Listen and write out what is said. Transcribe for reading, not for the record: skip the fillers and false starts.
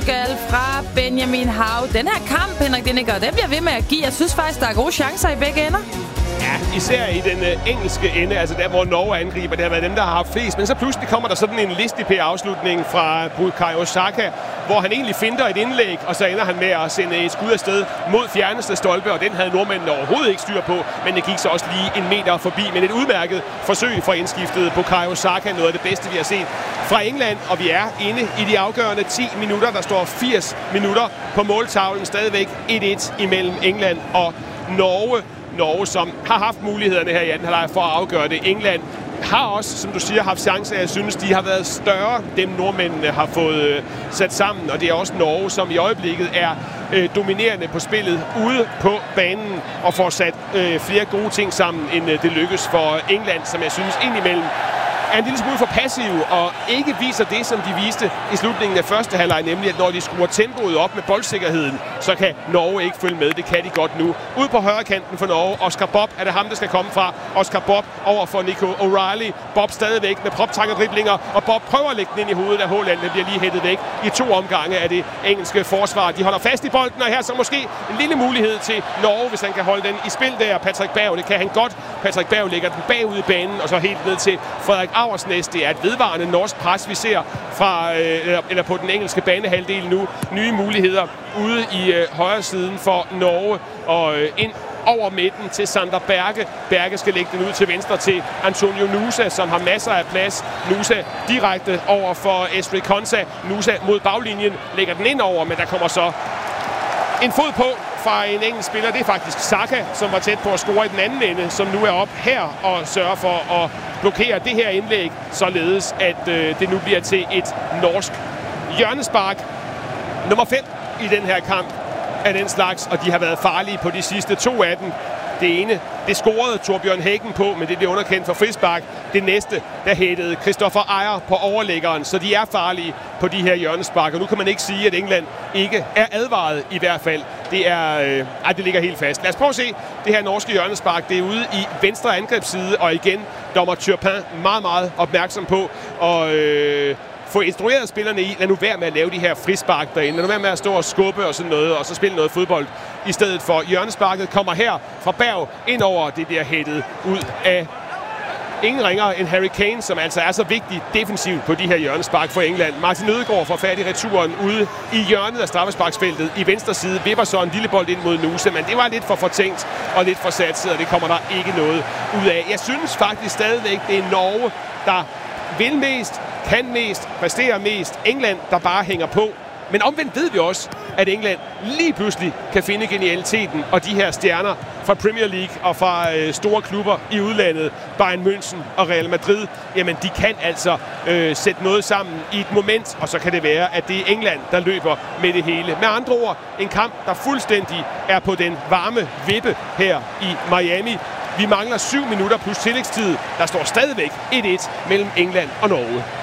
Portugal fra Benjamin Hav. Den her kamp, Henrik Dinniger, den bliver ved med at give. Jeg synes faktisk, der er gode chancer i begge ender. Ja, især i den engelske ende, altså der, hvor Norge angriber. Det har været dem, der har haft flest. Men så pludselig kommer der sådan en listig-afslutning fra Bukayo Saka, hvor han egentlig finder et indlæg, og så ender han med at sende et skud afsted mod fjerneste stolpe, og den havde nordmændene overhovedet ikke styr på, men det gik så også lige en meter forbi. Men et udmærket forsøg fra indskiftet Bukayo Saka, noget af det bedste, vi har set fra England, og vi er inde i de afgørende 10 minutter. Der står 80 minutter på måltavlen, stadigvæk 1-1 imellem England og Norge. Norge, som har haft mulighederne her i anden halvleg for at afgøre det. England har også, som du siger, haft chancer. Jeg synes, de har været større, dem nordmændene har fået sat sammen. Og det er også Norge, som i øjeblikket er dominerende på spillet ude på banen og får sat flere gode ting sammen, end det lykkes for England, som jeg synes indimellem er en lille smule for passiv og ikke viser det, som de viste i slutningen af første halvleg, nemlig at når de skruer tempoet op med boldsikkerheden, så kan Norge ikke følge med. Det kan de godt nu. Ude på højre kanten for Norge, Oscar Bob er det ham, der skal komme fra. Oscar Bob over for Nico O'Reilly. Bob stadigvæk med proptakkerdriblinger, og Bob prøver at lægge den ind i hovedet af Haaland. Den bliver lige hættet væk i 2 omgange af det engelske forsvar. De holder fast i bolden, og her så måske en lille mulighed til Norge, hvis han kan holde den i spil der. Patrick Berg, det kan han godt. Patrick Berg lægger den bagud i banen, og så helt ned til Frederik Auersnæs. Det er et vedvarende norsk pres, vi ser fra, eller på den engelske banehalvdel nu. Nye muligheder ude i højre siden for Norge og ind over midten til Sander Berge. Berge skal lægge den ud til venstre til Antonio Nusa, som har masser af plads. Nusa direkte over for Ezri Konsa. Nusa mod baglinjen lægger den ind over, men der kommer så en fod på fra en engelsk spiller. Det er faktisk Saka, som var tæt på at score i den anden ende, som nu er op her og sørger for at blokere det her indlæg, således at det nu bliver til et norsk hjørnespark. Nummer 5 i den her kamp af den slags, og de har været farlige på de sidste 2 af dem. Det ene, det scorede Torbjørn Hækken på, men det blev underkendt for frispark. Det næste, der hættede Christopher Ejer på overlæggeren, så de er farlige på de her hjørnespark. Og nu kan man ikke sige, at England ikke er advaret i hvert fald. Det er, det ligger helt fast. Lad os prøve at se det her norske hjørnespark. Det er ude i venstre angrebsside, og igen, dommer Turpin meget, meget opmærksom på og få instrueret spillerne i, lad nu være med at lave de her frispark derinde. Lad nu være med at stå og skubbe og sådan noget, og så spille noget fodbold i stedet for. Hjørnesparket kommer her fra Berg ind over. Det bliver hættet ud af ingen ringer end Harry Kane, som altså er så vigtig defensivt på de her hjørnespark for England. Martin Ødegaard får fat i returen ude i hjørnet af straffesparksfeltet i venstre side. Vipper så en lille bold ind mod Nusa, men det var lidt for fortænkt og lidt for satset, og det kommer der ikke noget ud af. Jeg synes faktisk stadigvæk, det er Norge, der vil mest, kan mest, præsterer mest. England, der bare hænger på. Men omvendt ved vi også, at England lige pludselig kan finde genialiteten, og de her stjerner fra Premier League og fra store klubber i udlandet, Bayern München og Real Madrid, jamen de kan altså sætte noget sammen i et moment, og så kan det være, at det er England, der løber med det hele. Med andre ord, en kamp, der fuldstændig er på den varme vippe her i Miami. Vi mangler 7 minutter plus tillægstid. Der står stadigvæk 1-1 mellem England og Norge.